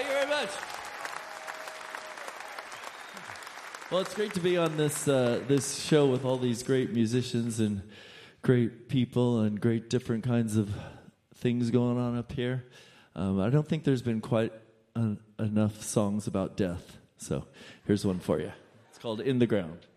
Thank you very much. Well, it's great to be on this show with all these great musicians and great people and great different kinds of things going on up here. I don't think there's been quite enough songs about death, so here's one for you. It's called In the Ground.